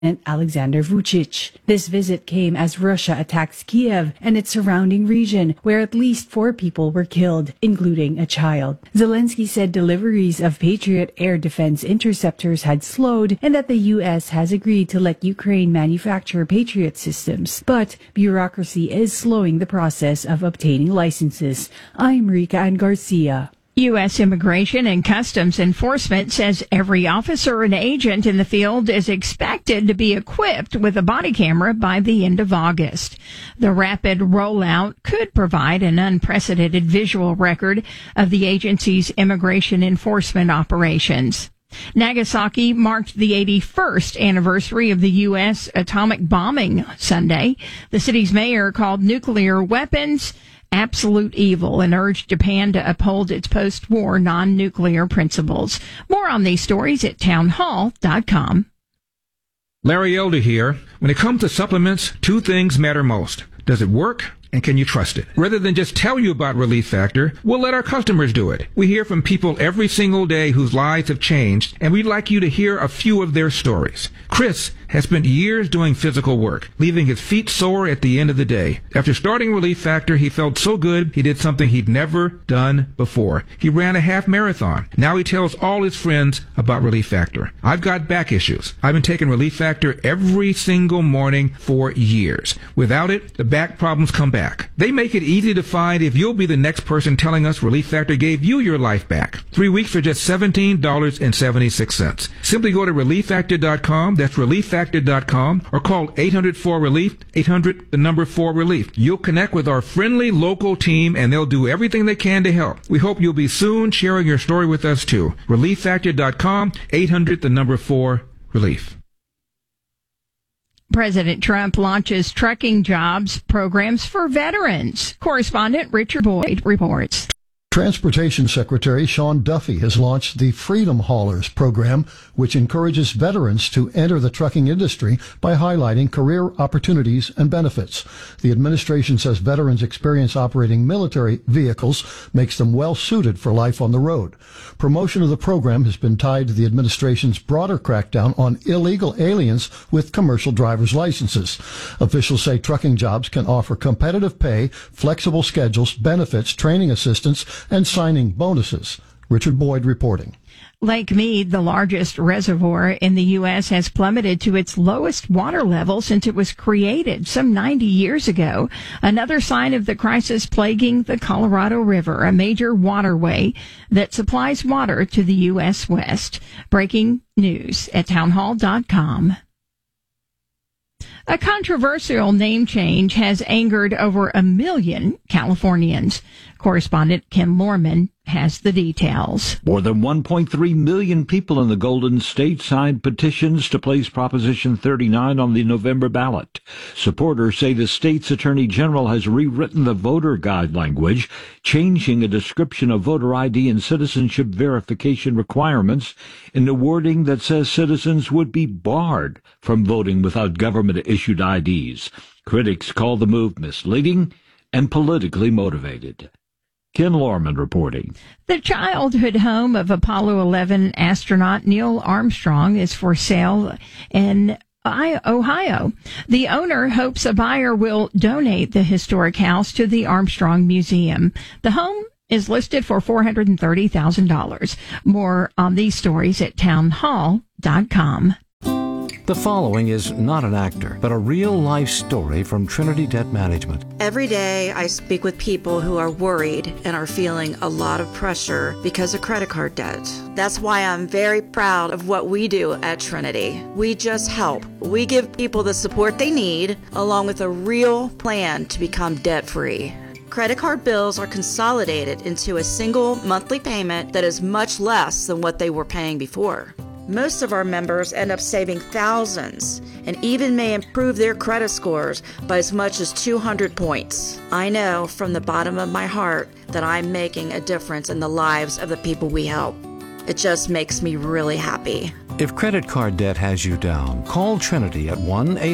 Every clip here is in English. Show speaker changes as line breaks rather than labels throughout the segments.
Alexander Vucic. This visit came as Russia attacks Kiev and its surrounding region, where at least 4 people were killed, including a child. Zelensky said deliveries of Patriot air defense interceptors had slowed and that the U.S. has agreed to let Ukraine manufacture Patriot systems. But bureaucracy is slowing the process of obtaining licenses. I'm Rika Ann Garcia.
U.S. Immigration and Customs Enforcement says every officer and agent in the field is expected to be equipped with a body camera by the end of August. The rapid rollout could provide an unprecedented visual record of the agency's immigration enforcement operations. Nagasaki marked the 81st anniversary of the U.S. atomic bombing Sunday. The city's mayor called nuclear weapons absolute evil and urged Japan to uphold its post-war non-nuclear principles. More on these stories at townhall.com.
Larry Elder here. When it comes to supplements, 2 things matter most. Does it work? And can you trust it? Rather than just tell you about Relief Factor, we'll let our customers do it. We hear from people every single day whose lives have changed, and we'd like you to hear a few of their stories. Chris has spent years doing physical work, leaving his feet sore at the end of the day. After starting Relief Factor, he felt so good he did something he'd never done before. He ran a half marathon. Now he tells all his friends about Relief Factor. I've got back issues. I've been taking Relief Factor every single morning for years. Without it, the back problems come back. They make it easy to find if you'll be the next person telling us Relief Factor gave you your life back. 3 weeks for just $17.76. Simply go to ReliefFactor.com. That's ReliefFactor.com, or call 800-4RELIEF, 800-4RELIEF. You'll connect with our friendly local team, and they'll do everything they can to help. We hope you'll be soon sharing your story with us, too. ReliefFactor.com, 800-4RELIEF.
President Trump launches trucking jobs programs for veterans. Correspondent Richard Boyd reports.
Transportation Secretary Sean Duffy has launched the Freedom Haulers program, which encourages veterans to enter the trucking industry by highlighting career opportunities and benefits. The administration says veterans' experience operating military vehicles makes them well suited for life on the road. Promotion of the program has been tied to the administration's broader crackdown on illegal aliens with commercial driver's licenses. Officials say trucking jobs can offer competitive pay, flexible schedules, benefits, training assistance, and signing bonuses. Richard Boyd reporting.
Lake Mead, the largest reservoir in the U.S., has plummeted to its lowest water level since it was created some 90 years ago. Another sign of the crisis plaguing the Colorado River, a major waterway that supplies water to the U.S. West. Breaking news at townhall.com. A controversial name change has angered over 1 million Californians. Correspondent Ken Lorman has the details.
More than 1.3 million people in the Golden State signed petitions to place Proposition 39 on the November ballot. Supporters say the state's attorney general has rewritten the voter guide language, changing a description of voter ID and citizenship verification requirements in the wording that says citizens would be barred from voting without government-issued IDs. Critics call the move misleading and politically motivated. Ken Lorman reporting.
The childhood home of Apollo 11 astronaut Neil Armstrong is for sale in Ohio. The owner hopes a buyer will donate the historic house to the Armstrong Museum. The home is listed for $430,000. More on these stories at townhall.com.
The following is not an actor, but a real-life story from Trinity Debt Management.
Every day I speak with people who are worried and are feeling a lot of pressure because of credit card debt. That's why I'm very proud of what we do at Trinity. We just help. We give people the support they need, along with a real plan to become debt-free. Credit card bills are consolidated into a single monthly payment that is much less than what they were paying before. Most of our members end up saving thousands and even may improve their credit scores by as much as 200 points. I know from the bottom of my heart that I'm making a difference in the lives of the people we help. It just makes me really happy.
If credit card debt has you down, call Trinity at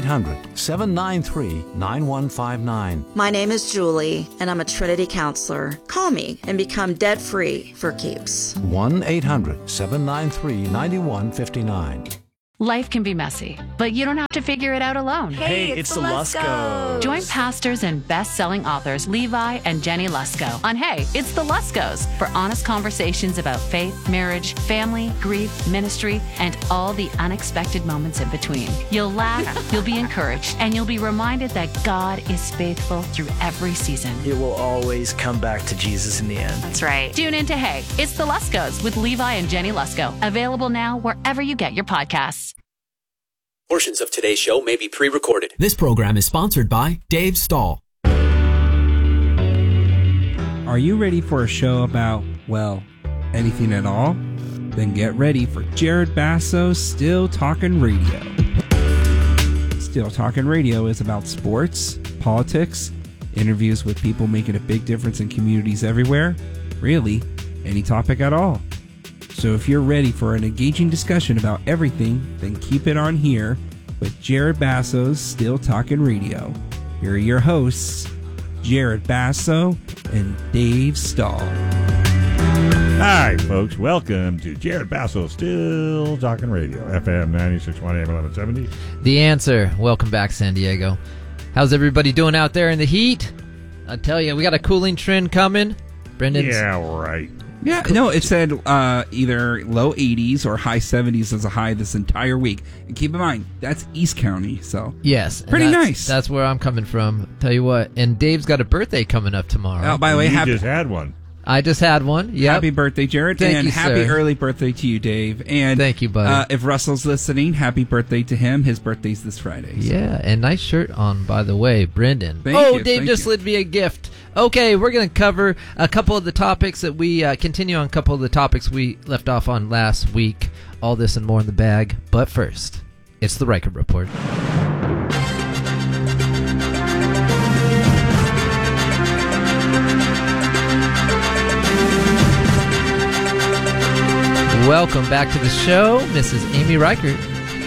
1-800-793-9159.
My name is Julie, and I'm a Trinity counselor. Call me and become debt-free for keeps.
1-800-793-9159.
Life can be messy, but you don't have to figure it out alone.
Hey, it's the Luskos.
Join pastors and best-selling authors Levi and Jenny Lusko on Hey, It's the Luskos for honest conversations about faith, marriage, family, grief, ministry, and all the unexpected moments in between. You'll laugh, you'll be encouraged, and you'll be reminded that God is faithful through every season.
It will always come back to Jesus in the end.
That's right. Tune in to Hey, It's the Luskos with Levi and Jenny Lusko. Available now wherever you get your podcasts.
Portions of today's show may be pre-recorded.
This program is sponsored by Dave Stahl.
Are you ready for a show about, well, anything at all? Then get ready for Jared Basso's Still Talkin' Radio. Still Talkin' Radio is about sports, politics, interviews with people making a big difference in communities everywhere, really, any topic at all. So if you're ready for an engaging discussion about everything, then keep it on here with Jared Basso's Still Talkin' Radio. Here are your hosts, Jared Basso and Dave Stahl.
Hi, folks. Welcome to Jared Basso Still Talkin' Radio, FM 96.1 AM 1170.
The Answer. Welcome back, San Diego. How's everybody doing out there in the heat? I tell you, we got a cooling trend coming. Brendan's...
Yeah, right.
Yeah, no, it said either low 80s or high 70s as a high this entire week. And keep in mind, that's East County, so
yes,
pretty nice.
That's where I'm coming from. Tell you what, and Dave's got a birthday coming up tomorrow.
Oh, by the way,
you just had one.
I just had one. Yeah.
Happy birthday, Jared.
Thank
and
you,
happy
sir.
early birthday to you, Dave. And
thank you, buddy.
If Russell's listening, happy birthday to him. His birthday's this Friday. So.
Yeah, and nice shirt on, by the way, Brendan.
Thank you,
Dave just slid me a gift. Okay, we're going to cover a couple of the topics that we continue on a couple of the topics we left off on last week. All this and more in the bag. But first, it's the Reichert Report. Welcome back to the show, Mrs. Amy Reichert.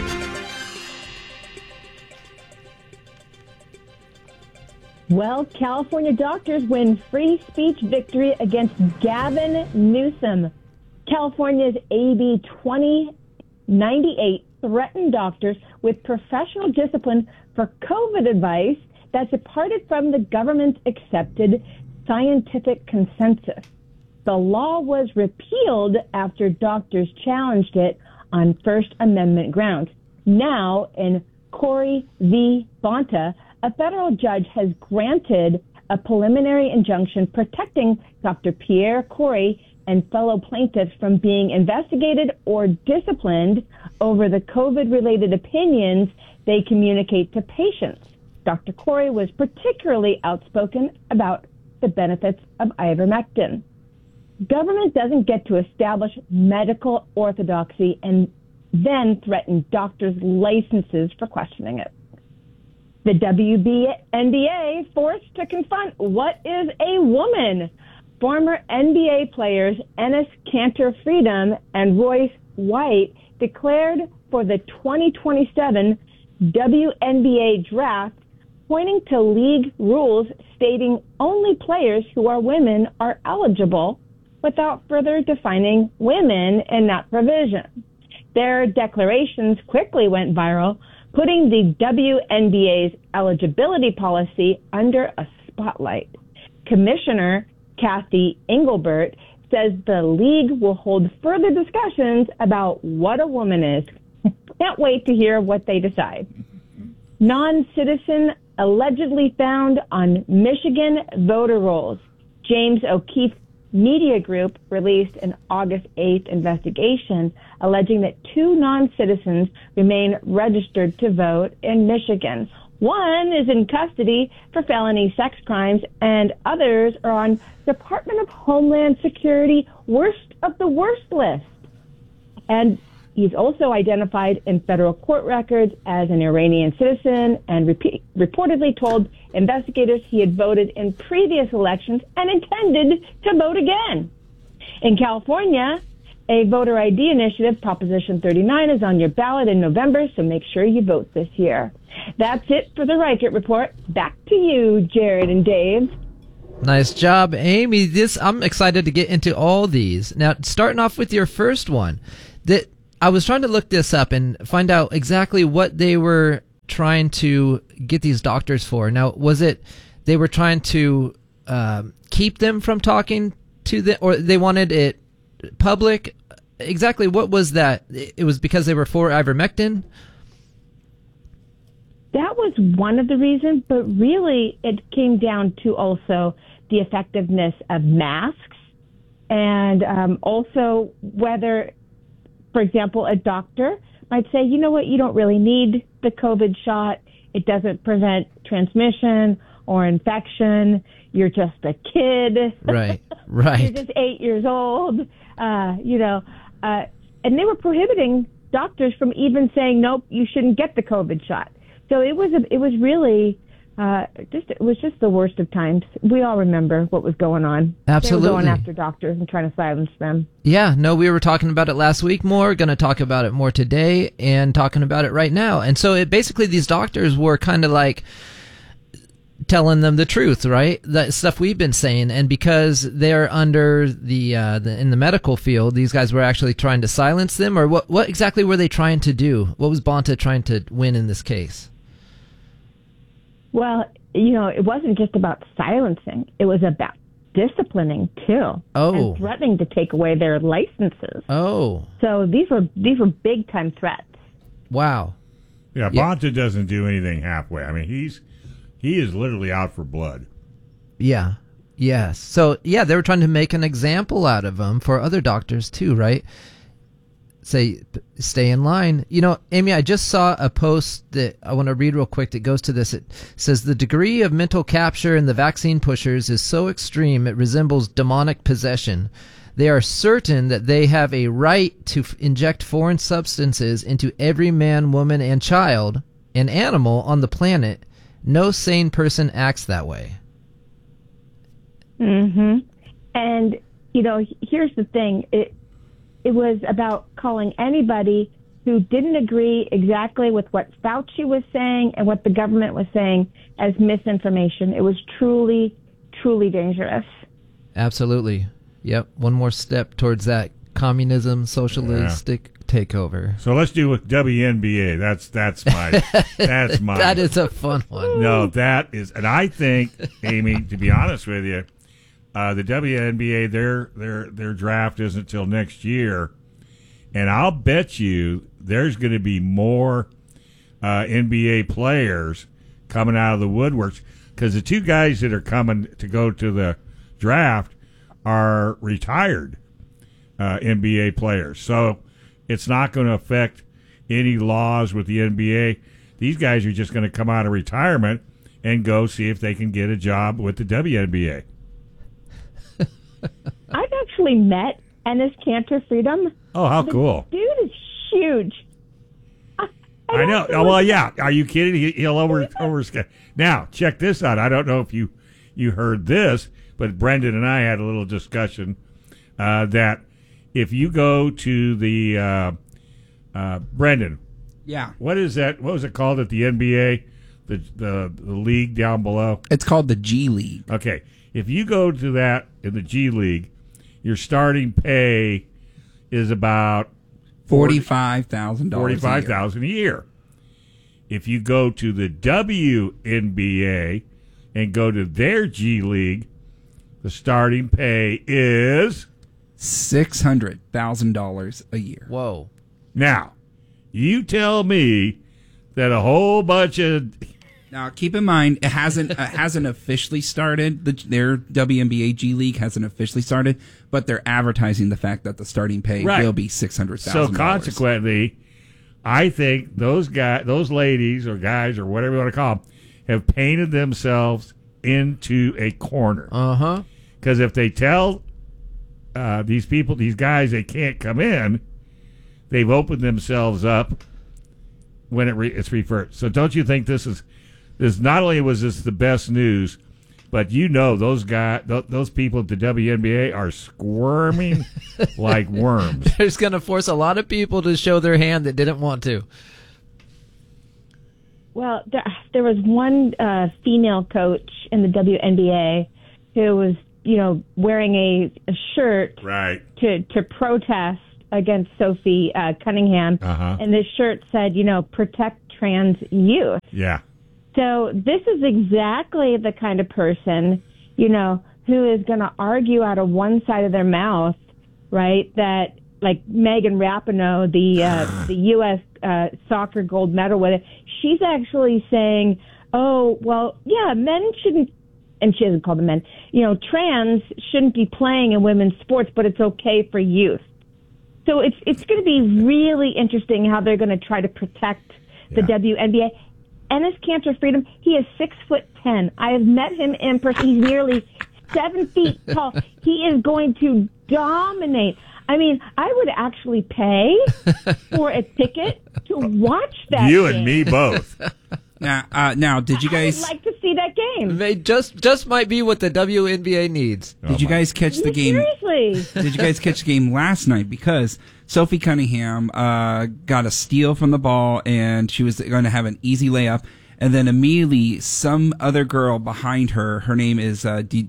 Well, California doctors win free speech victory against Gavin Newsom. California's AB 2098 threatened doctors with professional discipline for COVID advice that departed from the government's accepted scientific consensus. The law was repealed after doctors challenged it on First Amendment grounds. Now, in Corey v. Bonta, a federal judge has granted a preliminary injunction protecting Dr. Pierre Corey and fellow plaintiffs from being investigated or disciplined over the COVID-related opinions they communicate to patients. Dr. Corey was particularly outspoken about the benefits of ivermectin. Government doesn't get to establish medical orthodoxy and then threaten doctors' licenses for questioning it. The WNBA forced to confront what is a woman. Former NBA players Enes Kanter Freedom and Royce White declared for the 2027 WNBA draft, pointing to league rules stating only players who are women are eligible, without further defining women in that provision. Their declarations quickly went viral, putting the WNBA's eligibility policy under a spotlight. Commissioner Kathy Engelbert says the league will hold further discussions about what a woman is. Can't wait to hear what they decide. Non-citizen allegedly found on Michigan voter rolls. James O'Keefe Media Group released an August 8th investigation alleging that 2 non-citizens remain registered to vote in Michigan. One is in custody for felony sex crimes, and others are on Department of Homeland Security worst of the worst list. And he's also identified in federal court records as an Iranian citizen and reportedly told investigators he had voted in previous elections and intended to vote again. In California, a voter ID initiative, Proposition 39, is on your ballot in November, so make sure you vote this year. That's it for the Reichert Report. Back to you, Jared and Dave.
Nice job, Amy. I'm excited to get into all these. Now, starting off with your first one, that I was trying to look this up and find out exactly what they were trying to get these doctors for. Now, was it they were trying to keep them from talking to them, or they wanted it public? Exactly what was that? It was because they were for ivermectin?
That was one of the reasons, but really it came down to also the effectiveness of masks and also whether, for example, a doctor might say, you know what, you don't really need the COVID shot. It doesn't prevent transmission or infection. You're just a kid.
Right.
You're just 8 years old. And they were prohibiting doctors from even saying, nope, you shouldn't get the COVID shot. So it was really just the worst of times. We all remember what was going on.
Absolutely.
They were going after doctors and trying to silence them.
Yeah, no, we were talking about it last week more, going to talk about it more today, and talking about it right now. And so basically these doctors were kind of like telling them the truth, right? That stuff we've been saying. And because they're under the in the medical field, these guys were actually trying to silence them, or what exactly were they trying to do? What was Bonta trying to win in this case?
Well, it wasn't just about silencing. It was about disciplining, too.
Oh.
And threatening to take away their licenses.
Oh.
So these were big-time threats.
Wow.
Yeah, Bonta doesn't do anything halfway. I mean, he is literally out for blood.
Yeah. Yes. So, yeah, they were trying to make an example out of him for other doctors, too, right? Say, stay in line. Amy, I just saw a post that I want to read real quick that goes to this. It says, the degree of mental capture in the vaccine pushers is so extreme it resembles demonic possession. They are certain that they have a right to inject foreign substances into every man, woman, and child, and animal on the planet. No sane person acts that way.
Mm-hmm. And, here's the thing. It was about calling anybody who didn't agree exactly with what Fauci was saying and what the government was saying as misinformation. It was truly, truly dangerous.
Absolutely. Yep. One more step towards that communism, socialistic takeover.
So let's do with WNBA. That's my
That is a fun one.
No, that is, and I think, Amy, to be honest with you, the WNBA, their draft isn't until next year, and I'll bet you there's going to be more NBA players coming out of the woodworks, because the two guys that are coming to go to the draft are retired NBA players. So it's not going to affect any laws with the NBA. These guys are just going to come out of retirement and go see if they can get a job with the WNBA.
I've actually met Enes Kanter Freedom.
Oh, how cool.
Dude is huge.
I know. Oh, well, yeah. Are you kidding? He'll over. Now, check this out. I don't know if you heard this, but Brendan and I had a little discussion that if you go to the Brendan.
Yeah.
What is that? What was it called at the NBA? The league down below?
It's called the G League.
Okay. If you go to that in the G League, your starting pay is about
$45,000.
$45,000 a year. If you go to the WNBA and go to their G League, the starting pay is
$600,000 a year.
Whoa.
Now, you tell me that a whole bunch of...
Now, keep in mind, it hasn't officially started. Their WNBA G League hasn't officially started, but they're advertising the fact that the starting pay will be $600,000.
So consequently, I think those ladies or guys or whatever you want to call them, have painted themselves into a corner.
Uh-huh.
Because if they tell these guys they can't come in, they've opened themselves up when it's referred. So don't you think this not only was this the best news, but those people at the WNBA are squirming like worms.
It's going to force a lot of people to show their hand that didn't want to.
Well, there was one female coach in the WNBA who was, wearing a shirt
right
to protest against Sophie Cunningham, and this shirt said, protect trans youth.
Yeah.
So this is exactly the kind of person, who is going to argue out of one side of their mouth, right, that like Megan Rapinoe, the U.S. Soccer gold medal winner, she's actually saying, oh, well, yeah, men shouldn't, and she doesn't call them men, trans shouldn't be playing in women's sports, but it's okay for youth. So it's going to be really interesting how they're going to try to protect the WNBA. Enes Kanter Freedom, he is 6'10". I have met him in person. He's nearly 7 feet tall. He is going to dominate. I mean, I would actually pay for a ticket to watch that
You
game.
and me both.
Now, did you guys?
I would like to see that game.
They just might be what the WNBA needs.
Did you guys catch the game?
Seriously?
Did you guys catch the game last night? Because Sophie Cunningham got a steal from the ball, and she was going to have an easy layup. And then immediately, some other girl behind her, her name is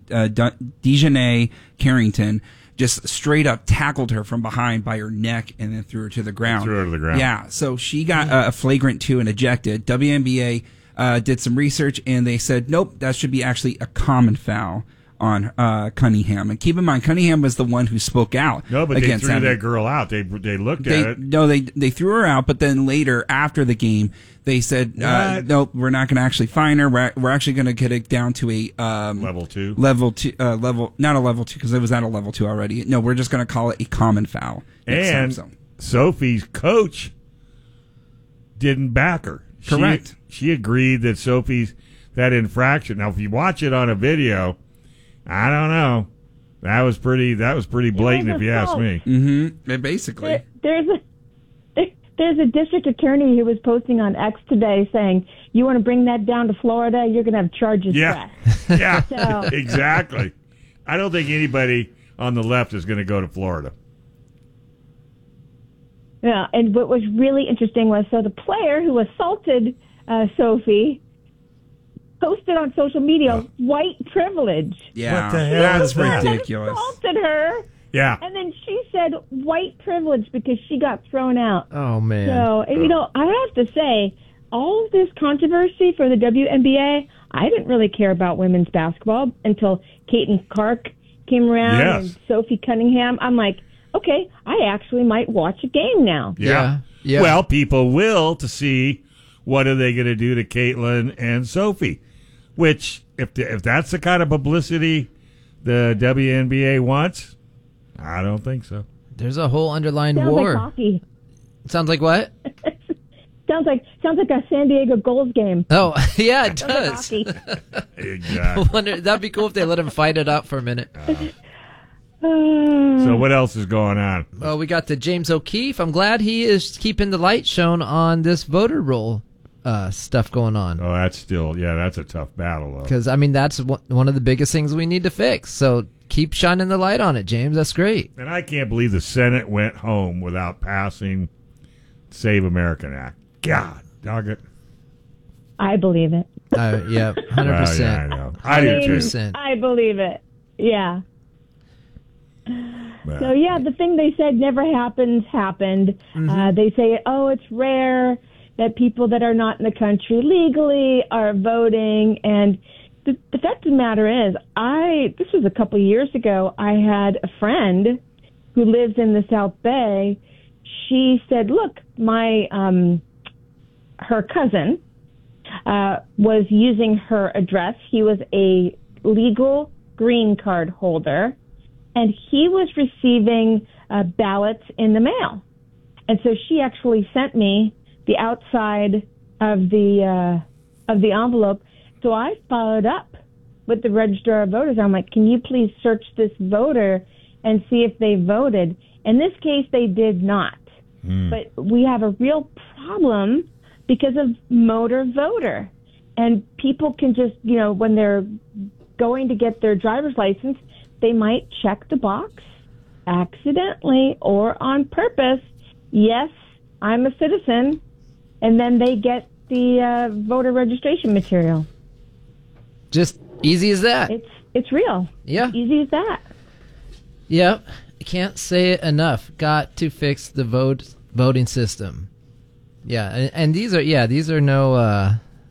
Dejanay Carrington, just straight up tackled her from behind by her neck and then threw her to the ground. Yeah, so she got a flagrant 2 and ejected. WNBA did some research, and they said, nope, that should be actually a common foul on Cunningham. And keep in mind, Cunningham was the one who spoke out.
No, but they
against
threw
having-
that girl out. They looked at it.
No, they threw her out, but then later, after the game, they said, no, we're not going to actually fine her. We're actually going to get it down to a
level 2.
Not a level 2, because it was at a level 2 already. No, we're just going to call it a common foul.
And Sophie's coach didn't back her.
Correct.
She agreed that Sophie's that infraction. Now, if you watch it on a video, I don't know. That was pretty blatant, if you ask me.
Mm-hmm. Basically,
There's a district attorney who was posting on X today saying, you want to bring that down to Florida, you're going to have charges pressed.
Yeah,
So-
exactly. I don't think anybody on the left is going to go to Florida.
Yeah, and what was really interesting was, so the player who assaulted Sophie posted on social media, white privilege.
Yeah,
What the hell
that's
is that?
ridiculous.
Assaulted her.
Yeah.
And then she said white privilege because she got thrown out.
Oh, man.
So, and, I have to say, all of this controversy for the WNBA, I didn't really care about women's basketball until Caitlin Clark came around and Sophie Cunningham. I'm like, okay, I actually might watch a game now.
Yeah. Well, people will to see what are they going to do to Caitlin and Sophie, which if that's the kind of publicity the WNBA wants, I don't think so.
There's a whole underlying
Sounds
war.
like hockey.
Sounds like what?
Sounds like a San Diego Gulls game.
Oh, yeah, it
Sounds like
does.
hockey.
Exactly.
That'd be cool if they let him fight it out for a minute.
So what else is going on?
Well, we got the James O'Keefe. I'm glad he is keeping the light shown on this voter roll stuff going on.
Oh, that's a tough battle, though.
Because, that's one of the biggest things we need to fix. So keep shining the light on it, James. That's great.
And I can't believe the Senate went home without passing Save American Act. God, dog it.
I believe it.
Yeah, 100%.
Well, yeah, I know. I do too.
100%.
I believe it. Yeah.
Well,
So, yeah, the thing they said never happened. They say, it's rare that people that are not in the country legally are voting. And the fact of the matter is, this was a couple of years ago, I had a friend who lives in the South Bay. She said, look, her cousin was using her address. He was a legal green card holder, and he was receiving ballots in the mail. And so she actually sent me the outside of the envelope. So I followed up with the Registrar of Voters. I'm like, can you please search this voter and see if they voted? In this case, they did not. But we have a real problem because of motor voter. And people can just, when they're going to get their driver's license, they might check the box accidentally or on purpose. Yes, I'm a citizen. And then they get the voter registration material.
Just easy as that.
It's real.
Yeah.
Easy as that.
Yeah. Can't say it enough. Got to fix the voting system. Yeah, and these are no